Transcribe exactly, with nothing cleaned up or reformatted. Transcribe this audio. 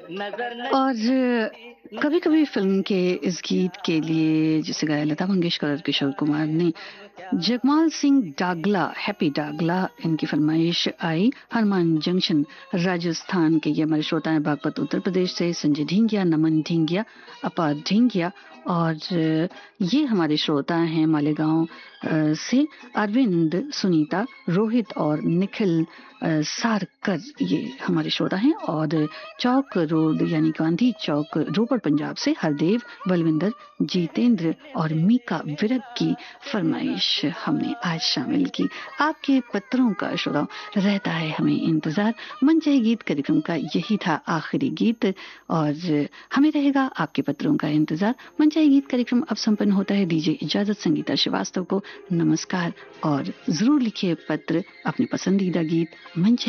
और कभी कभी फिल्म के इस गीत के लिए जिसे गाया लता मंगेशकर और किशोर कुमार ने, जगमाल सिंह डागला, हैप्पी डागला, इनकी फरमाइश आई। हनुमान जंक्शन राजस्थान के ये हमारे श्रोता हैं, बागपत उत्तर प्रदेश से संजय ढींगिया, नमन ढींगिया, अपार ढींगिया, और ये हमारे श्रोता हैं मालेगांव से अरविंद, सुनीता, रोहित और निखिल सारकर, ये हमारे श्रोता हैं। और चौक रोड यानी गांधी चौक, रोपड़ पंजाब से हरदेव, बलविंदर, जीतेंद्र और मीका विरक की फरमाइश हमने आज शामिल की। आपके पत्रों का श्रोताओं रहता है हमें इंतजार। मन चाहे गीत कार्यक्रम का यही था आखिरी गीत और हमें रहेगा आपके पत्रों का इंतजार। मन चाहे गीत कार्यक्रम अब संपन्न होता है। दीजिए इजाजत संगीता श्रीवास्तव को। नमस्कार और जरूर लिखिए पत्र, अपने पसंदीदा गीत मन चाहे